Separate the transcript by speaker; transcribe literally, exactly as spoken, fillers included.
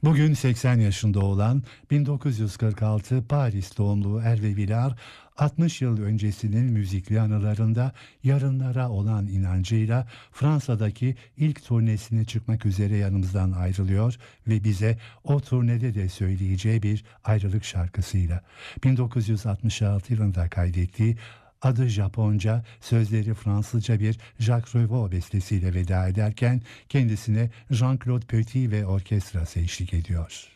Speaker 1: Bugün seksen yaşında olan bin dokuz yüz kırk altı Paris doğumlu Hervé Villard, altmış yıl öncesinin müzikli anılarında yarınlara olan inancıyla Fransa'daki ilk turnesine çıkmak üzere yanımızdan ayrılıyor ve bize o turnede de söyleyeceği bir ayrılık şarkısıyla bin dokuz yüz altmış altı yılında kaydettiği, adı Japonca, sözleri Fransızca bir Jacques Revaux bestesiyle veda ederken kendisine Jean-Claude Petit ve orkestrası eşlik ediyor.